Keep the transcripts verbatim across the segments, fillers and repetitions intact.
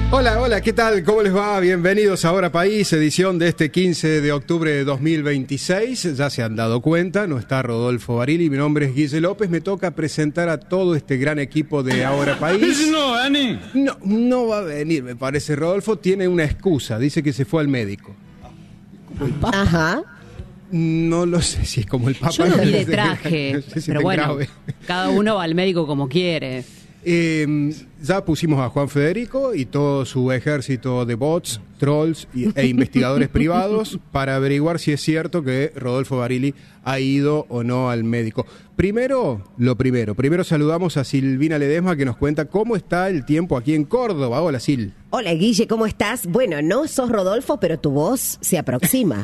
Hola, hola, ¿qué tal? ¿Cómo les va? Bienvenidos a Ahora País, edición de este quince de octubre de dos mil veintiséis. Ya se han dado cuenta, no está Rodolfo Barili, mi nombre es Guille López. Me toca presentar a todo este gran equipo de Ahora País. No, Ani. No, no va a venir, me parece. Rodolfo tiene una excusa, dice que se fue al médico. Ajá. No lo sé si es como el Papa. Yo lo vi de traje, no sé si pero te bueno, grave. cada uno va al médico como quiere. Eh, ya pusimos a Juan Federico y todo su ejército de bots, trolls y, e investigadores privados para averiguar si es cierto que Rodolfo Barili ha ido o no al médico. Primero, lo primero, primero saludamos a Silvina Ledesma que nos cuenta cómo está el tiempo aquí en Córdoba. Hola, Sil. Hola, Guille, ¿cómo estás? Bueno, no sos Rodolfo, pero tu voz se aproxima.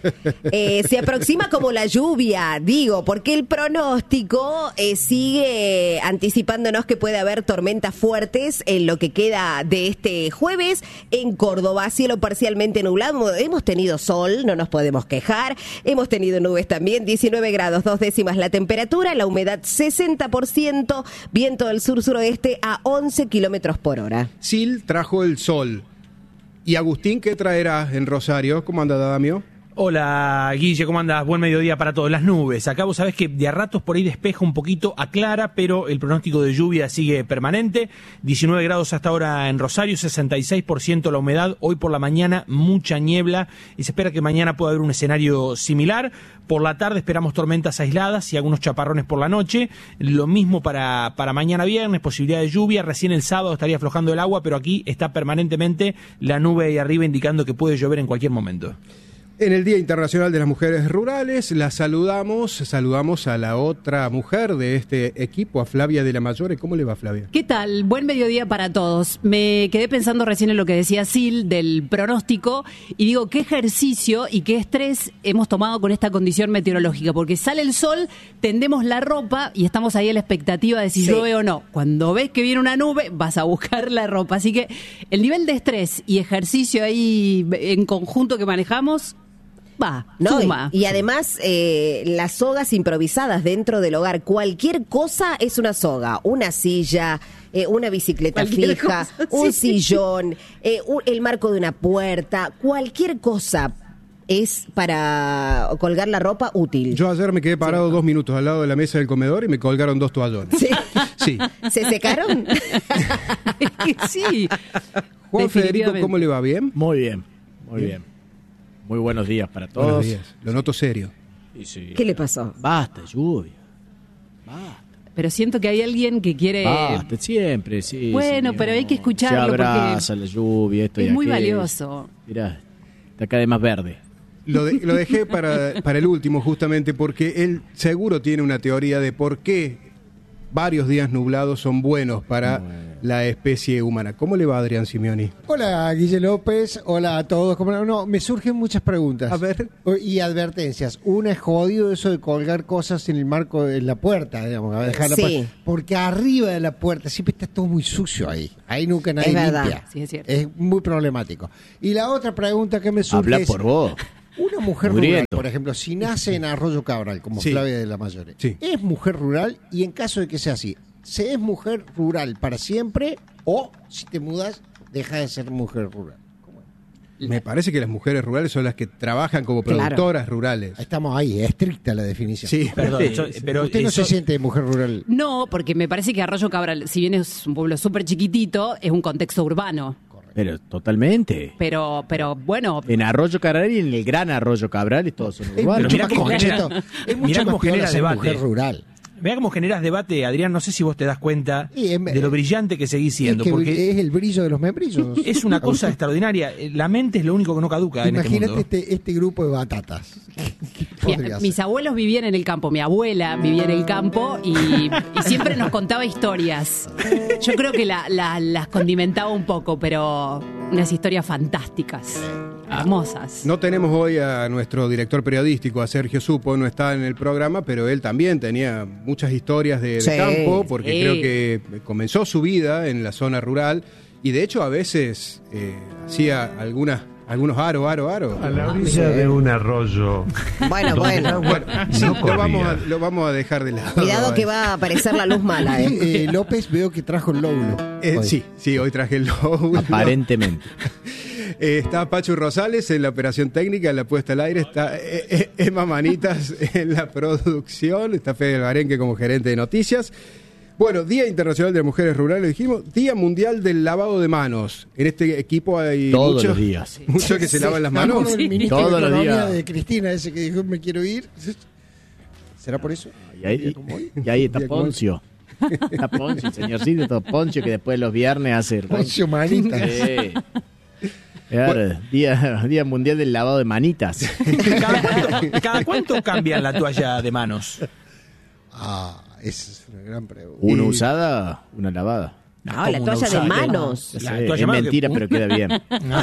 Eh, se aproxima como la lluvia, digo, porque el pronóstico eh, sigue anticipándonos que puede haber tormentas fuertes en lo que queda de este jueves en Córdoba. Cielo parcialmente nublado, hemos tenido sol, no nos podemos quejar, hemos tenido nubes también, diecinueve grados, dos décimas la temperatura, la humedad sesenta por ciento, viento del sur-suroeste a once kilómetros por hora. Sil trajo el sol. ¿Y Agustín qué traerá en Rosario? ¿Cómo anda, Damio? Hola, Guille, ¿cómo andás? Buen mediodía para todos. Las nubes. Acá vos sabés que de a ratos por ahí despeja un poquito, aclara, pero el pronóstico de lluvia sigue permanente. diecinueve grados hasta ahora en Rosario, sesenta y seis por ciento la humedad. Hoy por la mañana mucha niebla y se espera que mañana pueda haber un escenario similar. Por la tarde esperamos tormentas aisladas y algunos chaparrones por la noche. Lo mismo para, para mañana viernes, posibilidad de lluvia. Recién el sábado estaría aflojando el agua, pero aquí está permanentemente la nube ahí arriba indicando que puede llover en cualquier momento. En el Día Internacional de las Mujeres Rurales, la saludamos, saludamos a la otra mujer de este equipo, a Flavia de la Mayore. ¿Cómo le va, Flavia? ¿Qué tal? Buen mediodía para todos. Me quedé pensando recién en lo que decía Sil del pronóstico y digo, qué ejercicio y qué estrés hemos tomado con esta condición meteorológica, porque sale el sol, tendemos la ropa y estamos ahí a la expectativa de si Sí. llueve o no. Cuando ves que viene una nube, vas a buscar la ropa. Así que el nivel de estrés y ejercicio ahí en conjunto que manejamos... Va, No, suma. y, y además eh, las sogas improvisadas dentro del hogar, cualquier cosa es una soga, una silla, eh, una bicicleta Cualquier fija, cosa, un sí. sillón, eh, un- el marco de una puerta, cualquier cosa es para colgar la ropa útil. Yo ayer me quedé parado dos minutos al lado de la mesa del comedor y me colgaron dos toallones. Sí. Sí. ¿Se secaron? Es que sí. Juan Federico, Definitivamente. ¿cómo le va? ¿Bien? Muy bien, muy Bien. bien. Muy buenos días para todos. Buenos días. Lo noto serio. Y sí. ¿Qué le pasó? Basta, lluvia. Basta. Pero siento que hay alguien que quiere... Basta, siempre, sí. Bueno, señor. pero hay que escucharlo Se porque abraza la lluvia, esto y es muy aquello. valioso. Mirá, está cada vez más verde. Lo, de- lo dejé para, para el último justamente porque él seguro tiene una teoría de por qué varios días nublados son buenos para Bueno. la especie humana. ¿Cómo le va, Adrián Simeoni? Hola, Guille López. Hola a todos. ¿Cómo no? No, me surgen muchas preguntas. A ver. O- Y advertencias. Una es jodido eso de colgar cosas en el marco de la puerta, digamos. a dejar la Sí. puerta. Porque arriba de la puerta siempre está todo muy sucio ahí. Ahí nunca nadie Es verdad. limpia. Sí, es cierto. Es muy problemático. Y la otra pregunta que me surge Habla es... por vos. Una mujer Muriendo. rural, por ejemplo, si nace en Arroyo Cabral, como Sí. Flavia de la Mayore, Sí. ¿es mujer rural? Y en caso de que sea así, ¿se es mujer rural para siempre o si te mudas, deja de ser mujer rural? Me parece que las mujeres rurales son las que trabajan como Claro. productoras rurales. Estamos ahí, es estricta la definición. Sí, Perdón, Sí, yo- sí. pero Usted no eso- se siente mujer rural. No, porque me parece que Arroyo Cabral, si bien es un pueblo súper chiquitito, es un contexto urbano. Pero totalmente. Pero, pero bueno, En Arroyo Cabral y en el gran Arroyo Cabral, todos son Es urbanos. mucho mirá más cómo concreto. genera- Es mucho mirá más cómo piola genera ser debate. mujer rural. Vea cómo generas debate, Adrián, no sé si vos te das cuenta Y en- de lo brillante que seguís siendo, es, que porque es el brillo de los membrillos. es una cosa extraordinaria. La mente es lo único que no caduca en este Imagínate mundo. este, este grupo de batatas. ¿Qué mi- podría mis ser? abuelos vivían en el campo, mi abuela vivía en el campo y, y siempre nos contaba historias. Yo creo que la- la- las condimentaba un poco, pero unas historias fantásticas, hermosas. No tenemos hoy a nuestro director periodístico, a Sergio Supo, no está en el programa, pero él también tenía muchas historias de, de Sí, campo, porque sí. creo que comenzó su vida en la zona rural y de hecho a veces eh, hacía algunas Algunos aro, aro, aro. A la orilla de un arroyo. Bueno, bueno. Bueno, sí, No lo, vamos a, corría. lo vamos a dejar de lado. Cuidado que va a aparecer la luz mala, ¿eh? Eh, López veo que trajo el lóbulo. Eh, Hoy. sí, sí, hoy traje el lóbulo. Aparentemente. Eh, está Pachu Rosales en la operación técnica, en la puesta al aire. Está eh, eh, Emma Manitas en la producción. Está Fede Barenque como gerente de noticias. Bueno, Día Internacional de las Mujeres Rurales, dijimos. Día Mundial del Lavado de Manos. En este equipo hay Todos muchos, los días. muchos que se lavan las No, manos. no, el ministro Todos de los Economía días. de Cristina, ese que dijo me quiero ir. ¿Será por eso? Y ahí, y ahí está Día como hoy. Poncio. Está Poncio, el señorcito todo Poncio, que después los viernes hace... Poncio Manitas. Sí. Claro, día, día Mundial del Lavado de Manitas. ¿Cada cuánto, cada cuánto cambian la toalla de manos? Ah, esa es una gran pregunta. Una Y- usada, una lavada. No, la Como una toalla de usada. manos. No sé, La es toalla de manos mentira, que- pero queda bien.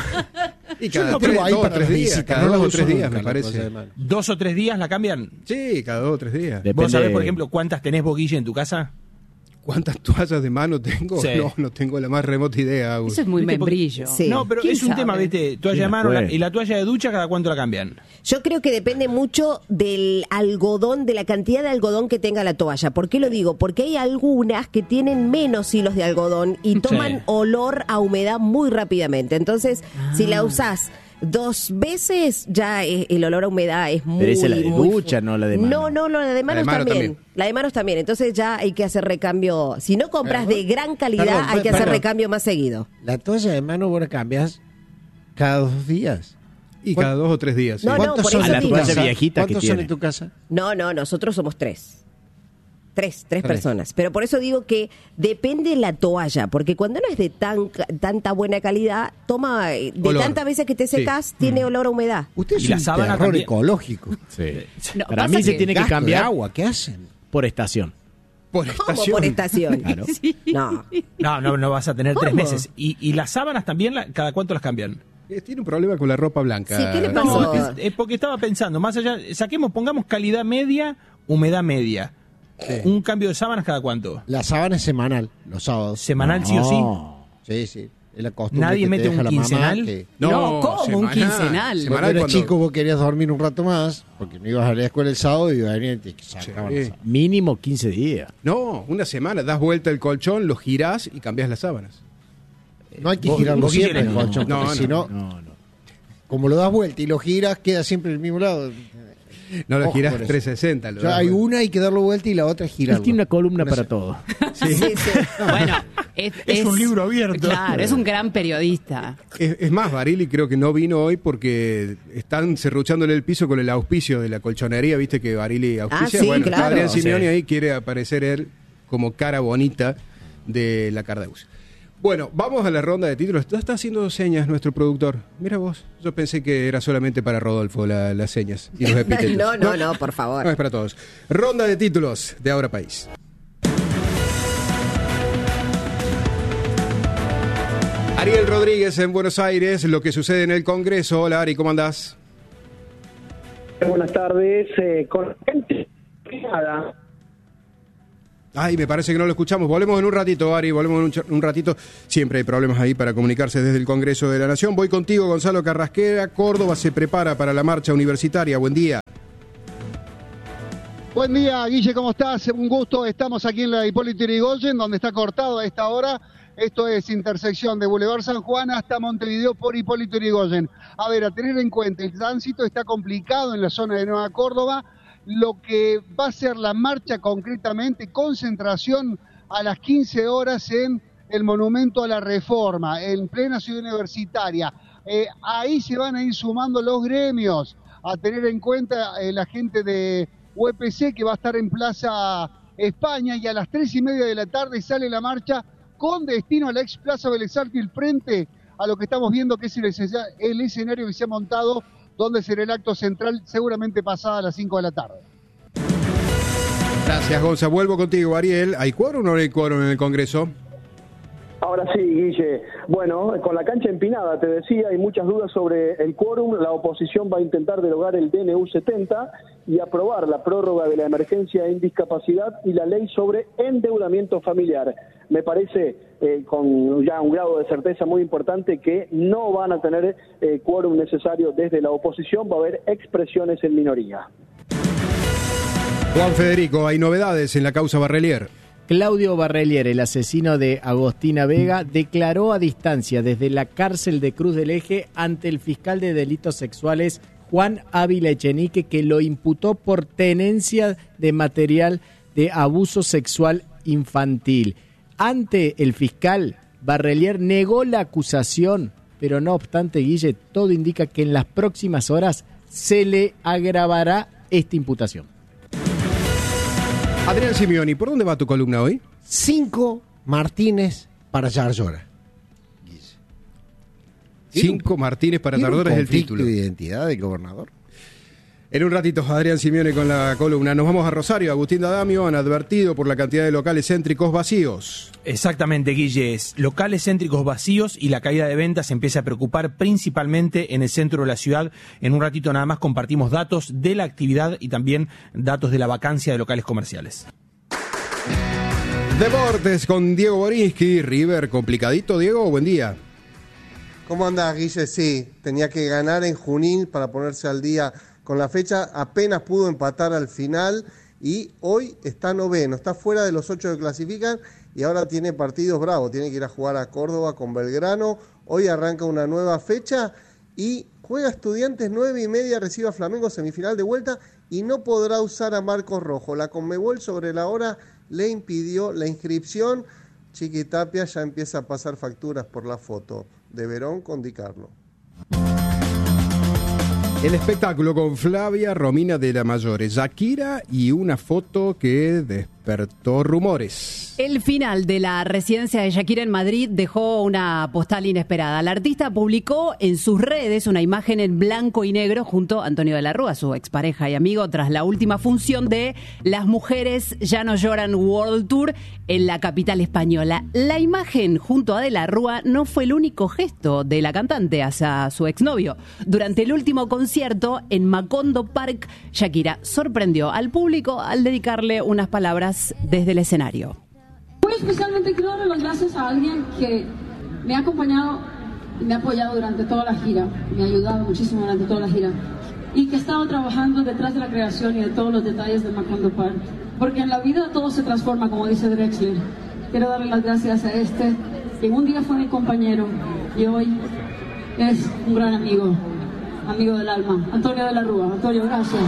Y Yo cada no tres, pruebo ahí dos o para tres las días, visitas, cada no dos la o uso tres días, nunca, me la cosa de parece. mano. ¿Dos o tres días la cambian? Sí, cada dos o tres días. Depende- ¿Vos sabés, por ejemplo, cuántas tenés vos, Guille, en tu casa? ¿Cuántas toallas de mano tengo? Sí. No, no tengo la más remota idea. Agus. Eso es muy ¿Viste? Porque- membrillo. Sí. No, pero ¿Quién es un sabe? tema, ¿viste? Toalla Sí, de mano me la- acuerdo. y la toalla de ducha, ¿cada cuánto la cambian? Yo creo que depende mucho del algodón, de la cantidad de algodón que tenga la toalla. ¿Por qué lo digo? Porque hay algunas que tienen menos hilos de algodón y toman Sí. olor a humedad muy rápidamente. Entonces, si Ah. la usás dos veces, ya eh, el olor a humedad es muy... Pero esa es la de muy ducha, fu- no la de mano. No, no, no, la de manos mano también. también. La de manos también. Entonces ya hay que hacer recambio. Si no compras Perdón. de gran calidad, Perdón, hay que perdón. hacer recambio más seguido. La toalla de mano vos la cambias cada dos días. Y cada dos o tres días. sí. No, no, ¿Cuántos por son eso en la tu digo. toalla casa? viejita que ¿Cuántos son tiene? en tu casa? No, no, nosotros somos tres. Tres, tres, Tres. personas. Pero por eso digo que depende la toalla, porque cuando no es de tan tanta buena calidad, toma eh, de Olor. tantas veces que te Sí. secas, tiene olor a humedad. Usted Y es la un sábana terror también. ecológico. Sí. No, Para pasa mí se que tiene que Gasto de cambiar agua, ¿qué hacen? por estación. Por ¿Cómo estación. por estación? Claro. No. No, no, no vas a tener tres ¿Cómo? meses. ¿Y, y las sábanas también, la- cada cuánto las cambian? Eh, Tiene un problema con la ropa blanca. Sí, ¿qué le No, pasó? es, es porque estaba pensando, más allá, saquemos, pongamos calidad media, humedad media. Un cambio de sábanas cada cuánto. La sábana es semanal, los sábados. Semanal sí o sí. No. Sí, sí. Es la costumbre Nadie que te mete deja un la mamá quincenal. que- No, ¿cómo? Un quincenal. Cuando Semanal eras cuando- chico vos querías dormir un rato más, porque no ibas a la escuela el sábado y venían y te sacaban Sí. la sábana. Mínimo quince días. No, una semana. Das vuelta el colchón, lo girás y cambiás las sábanas. No hay que Vos- girarlo vos siempre quisieras, el no. colchón, No, porque no, si no, No, no. como lo das vuelta y lo giras, queda siempre en el mismo lado. No lo Ojo girás por eso. trescientos sesenta. Lo O sea, das hay vuelta. una hay que darlo vuelta y la otra es girarlo. Él tiene una columna Una para se- todo. Sí, sí. Bueno, es, Es un libro abierto. Claro, es un gran periodista. Es, es más, Barili creo que no vino hoy porque están serruchándole el piso con el auspicio de la colchonería, viste que Barili auspicia. Ah, sí, bueno, está claro. Adrián Sí. Simeone ahí quiere aparecer él como cara bonita de la Cardeus. Bueno, vamos a la ronda de títulos. Está, está haciendo señas nuestro productor. Mira vos, yo pensé que era solamente para Rodolfo la- las señas y los epítetos. No, no, no, por favor. No, es para todos. Ronda de títulos de Ahora País. Ariel Rodríguez en Buenos Aires, lo que sucede en el Congreso. Hola Ari, ¿cómo andás? Buenas tardes, eh, con gente nada. Ay, me parece que no lo escuchamos. Volvemos en un ratito, Ari, volvemos en un, ch- un ratito. Siempre hay problemas ahí para comunicarse desde el Congreso de la Nación. Voy contigo, Gonzalo Carrasquera. Córdoba se prepara para la marcha universitaria. Buen día. Buen día, Guille, ¿cómo estás? Un gusto. Estamos aquí en la Hipólito Yrigoyen, donde está cortado a esta hora. Esto es intersección de Boulevard San Juan hasta Montevideo por Hipólito Yrigoyen. A ver, a tener en cuenta, el tránsito está complicado en la zona de Nueva Córdoba. Lo que va a ser la marcha concretamente, concentración a las quince horas en el Monumento a la Reforma, en plena ciudad universitaria. Eh, ahí se van a ir sumando los gremios, a tener en cuenta eh, la gente de U E P C que va a estar en Plaza España, y a las tres y media de la tarde sale la marcha con destino a la ex Plaza Vélez Sarsfield, frente a lo que estamos viendo que es el, escena- el escenario que se ha montado, donde será el acto central seguramente pasada a las cinco de la tarde. Gracias, Gonza. Vuelvo contigo, Ariel. ¿Hay quórum o no hay quórum en el Congreso? Ahora sí, Guille. Bueno, con la cancha empinada, te decía, hay muchas dudas sobre el quórum. La oposición va a intentar derogar el D N U setenta y aprobar la prórroga de la emergencia en discapacidad y la ley sobre endeudamiento familiar. Me parece, eh, con ya un grado de certeza muy importante, que no van a tener eh, quórum necesario desde la oposición. Va a haber expresiones en minoría. Juan Federico, hay novedades en la causa Barrelier. Claudio Barrelier, el asesino de Agostina Vega, declaró a distancia desde la cárcel de Cruz del Eje ante el fiscal de delitos sexuales Juan Ávila Echenique, que lo imputó por tenencia de material de abuso sexual infantil. Ante el fiscal, Barrelier negó la acusación, pero no obstante, Guille, todo indica que en las próximas horas se le agravará esta imputación. Adrián Simeoni, ¿por dónde va tu columna hoy? Cinco Martínez para Yarlora. Cinco Martínez para Tardora es el título. ¿De identidad del gobernador? En un ratito, Adrián Simeoni con la columna. Nos vamos a Rosario. Agustín D'Adamio han advertido por la cantidad de locales céntricos vacíos. Exactamente, Guille. Locales céntricos vacíos y la caída de ventas empieza a preocupar principalmente en el centro de la ciudad. En un ratito nada más compartimos datos de la actividad y también datos de la vacancia de locales comerciales. Deportes con Diego Borinsky. River, complicadito, Diego, buen día. ¿Cómo andás, Guille? Sí, tenía que ganar en Junín para ponerse al día con la fecha, apenas pudo empatar al final y hoy está noveno, está fuera de los ocho que clasifican y ahora tiene partidos bravos, tiene que ir a jugar a Córdoba con Belgrano, hoy arranca una nueva fecha y juega Estudiantes nueve y media, recibe a Flamengo semifinal de vuelta y no podrá usar a Marcos Rojo. La Conmebol sobre la hora le impidió la inscripción. Chiqui Tapia ya empieza a pasar facturas por la foto de Verón con Di Carlo. El espectáculo con Flavia Romina de la Mayore, Shakira y una foto que despertó rumores. El final de la residencia de Shakira en Madrid dejó una postal inesperada. La artista publicó en sus redes una imagen en blanco y negro junto a Antonio de la Rúa, su expareja y amigo, tras la última función de Las Mujeres Ya No Lloran World Tour en la capital española. La imagen junto a de la Rúa no fue el único gesto de la cantante hacia su exnovio. Durante el último concierto en Macondo Park, Shakira sorprendió al público al dedicarle unas palabras desde el escenario. Muy especialmente quiero darle las gracias a alguien que me ha acompañado y me ha apoyado durante toda la gira, me ha ayudado muchísimo durante toda la gira y que ha estado trabajando detrás de la creación y de todos los detalles de Macondo Park, porque en la vida todo se transforma, como dice Drexler. Quiero darle las gracias a este, que un día fue mi compañero y hoy es un gran amigo, amigo del alma, Antonio de la Rúa. Antonio, gracias.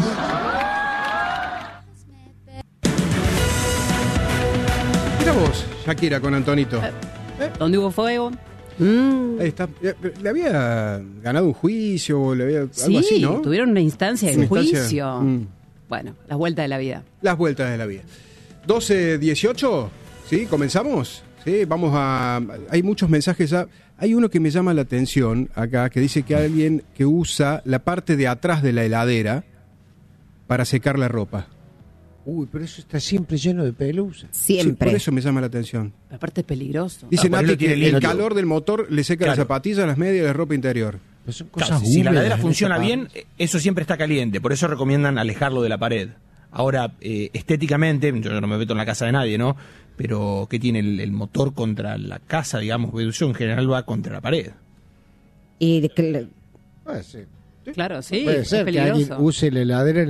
Mira vos, Shakira con Antonito. ¿Eh? ¿Dónde hubo fuego? Mm. Ahí está. Le había ganado un juicio, le había, sí, algo así, ¿no? Tuvieron una instancia de una juicio. Instancia, mm. Bueno, las vueltas de la vida. Las vueltas de la vida. doce dieciocho, ¿sí? ¿Comenzamos? Sí, vamos a... Hay muchos mensajes ya. Hay uno que me llama la atención acá, que dice que alguien que usa la parte de atrás de la heladera para secar la ropa. Uy, pero eso está siempre lleno de pelusa. Siempre. Sí, por eso me llama la atención. Aparte es peligroso. Dice Ah, Nati que el limpio. calor del motor le seca Claro. las zapatillas, las medias y la ropa interior. Pero son Claro, cosas si, si la húmedas heladera en funciona esa bien, parte. eso siempre está caliente, por eso recomiendan alejarlo de la pared. Ahora, eh, estéticamente, yo no me meto en la casa de nadie, ¿no? Pero ¿qué tiene el, el motor contra la casa, digamos? Eso en general va contra la pared. Y cl- Puede ser. Claro, sí, Puede es ser que alguien peligroso. use la heladera en